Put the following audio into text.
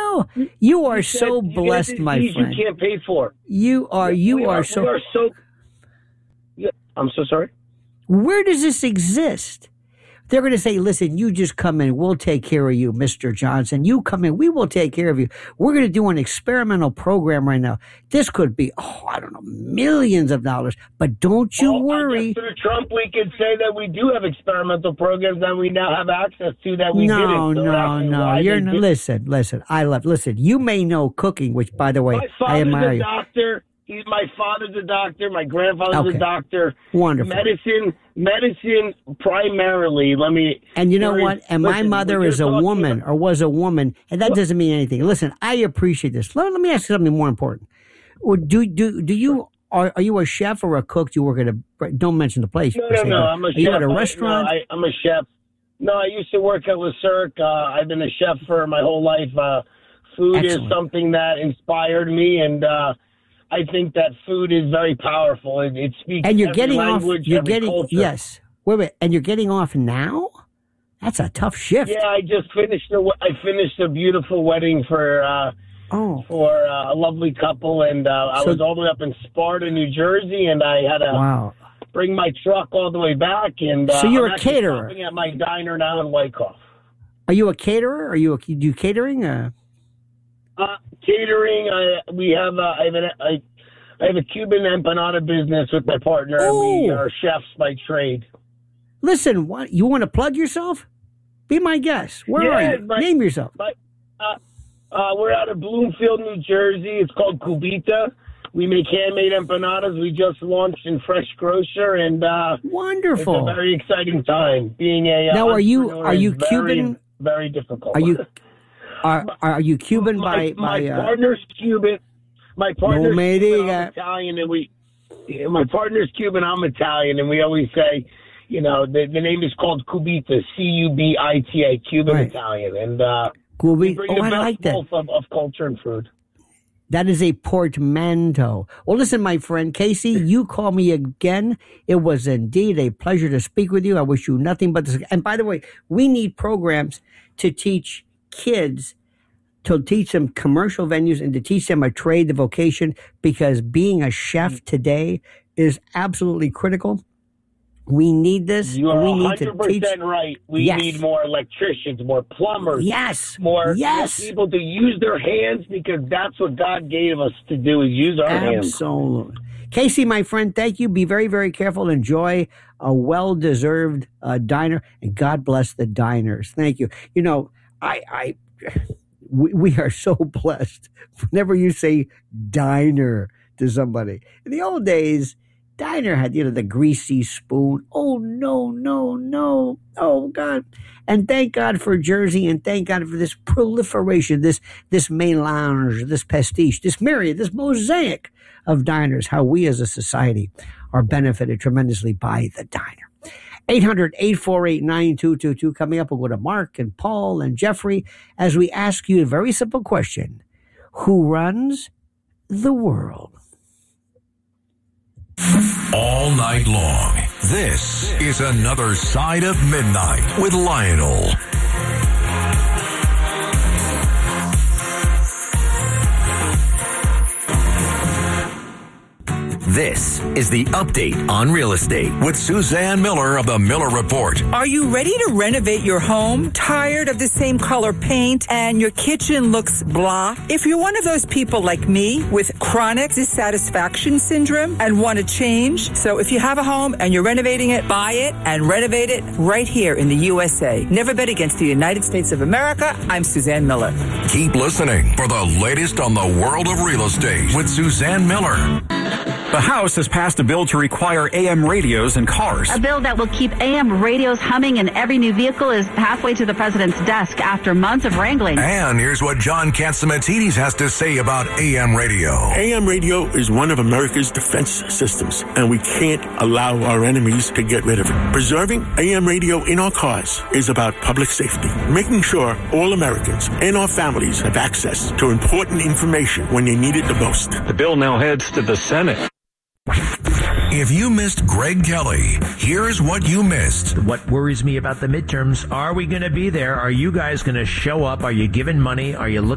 know. You are so blessed, my friend. You can't pay for. You are so. We are so. Yeah, I'm so sorry. Where does this exist? They're going to say, listen, you just come in. We'll take care of you, Mr. Johnson. You come in. We will take care of you. We're going to do an experimental program right now. This could be, I don't know, millions of dollars. But don't you worry. Through Trump, we could say that we do have experimental programs that we now have access to that we didn't. Listen. You may know cooking, which, by the way, I admire you. Doctor. My father's a doctor. My grandfather's a doctor. Wonderful. Medicine primarily. And you know what? And my mother is a woman or was a woman, and that doesn't mean anything. Listen, I appreciate this. Let me ask you something more important. Are you a chef or a cook? Do you work at don't mention the place. No, I'm a chef. Are you at a restaurant? I'm a chef. No, I used to work at Le Cirque. I've been a chef for my whole life. Food is something that inspired me, and I think that food is very powerful. It speaks and you're every getting language, off. You're every getting culture. yes. Wait, and you're getting off now? That's a tough shift. Yeah, I just finished. I finished a beautiful wedding for a lovely couple, and I was all the way up in Sparta, New Jersey, and I had to bring my truck all the way back. And so you're I'm a caterer. At my diner now in Wyckoff. Are you a caterer? Do you do catering? Catering. I have a Cuban empanada business with my partner. And we are chefs by trade. Listen, what you want to plug yourself? Be my guest. Where are you? Name yourself. We're out of Bloomfield, New Jersey. It's called Cubita. We make handmade empanadas. We just launched in Fresh Grocer, and wonderful. It's a very exciting time. Being a now, are you Cuban? Very difficult. Are you Cuban my partner's Cuban. My partner's Cuban, I'm Italian, and my partner's Cuban. I'm Italian, and we always say, the name is called Cubita, Cubita, Cuban Italian, and we bring the best both of culture and food. That is a portmanteau. Well, listen, my friend Casey, you call me again. It was indeed a pleasure to speak with you. I wish you nothing but this. And by the way, we need programs to teach kids, to teach them commercial venues and to teach them a trade, the vocation, because being a chef today is absolutely critical. We need this. You are 100% right. We need more electricians, more plumbers. More people to use their hands, because that's what God gave us to do, is use our hands. Absolutely. Casey, my friend, thank you. Be very, very careful. Enjoy a well-deserved diner, and God bless the diners. Thank you. We are so blessed whenever you say diner to somebody. In the old days, diner had, the greasy spoon. Oh, no. Oh, God. And thank God for Jersey, and thank God for this proliferation, this mélange, this pastiche, this myriad, this mosaic of diners, how we as a society are benefited tremendously by the diner. 800-848-9222. Coming up, we'll go to Mark and Paul and Jeffrey as we ask you a very simple question. Who runs the world? All night long, this is Another Side of Midnight with Lionel. This is the update on real estate with Suzanne Miller of the Miller Report. Are you ready to renovate your home? Tired of the same color paint and your kitchen looks blah? If you're one of those people like me with chronic dissatisfaction syndrome and want to change, so if you have a home and you're renovating it, buy it and renovate it right here in the USA. Never bet against the United States of America. I'm Suzanne Miller. Keep listening for the latest on the world of real estate with Suzanne Miller. The House has passed a bill to require AM radios in cars. A bill that will keep AM radios humming in every new vehicle is halfway to the president's desk after months of wrangling. And here's what John Catsimatidis has to say about AM radio. AM radio is one of America's defense systems, and we can't allow our enemies to get rid of it. Preserving AM radio in our cars is about public safety, making sure all Americans and our families have access to important information when they need it the most. The bill now heads to the Senate. If you missed Greg Kelly, here's what you missed. What worries me about the midterms, are we going to be there? Are you guys going to show up? Are you giving money? Are you looking